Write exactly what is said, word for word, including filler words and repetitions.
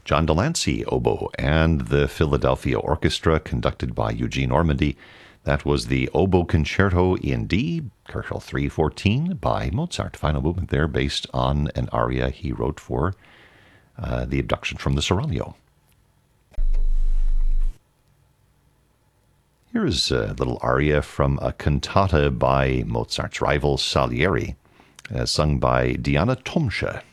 John Delancey, oboe, and the Philadelphia Orchestra, conducted by Eugene Ormandy. That was the Oboe Concerto in D, Köchel three fourteen, by Mozart. Final movement there based on an aria he wrote for uh, the abduction from the Seraglio. Here is a little aria from a cantata by Mozart's rival Salieri, uh, sung by Diana Tomsche.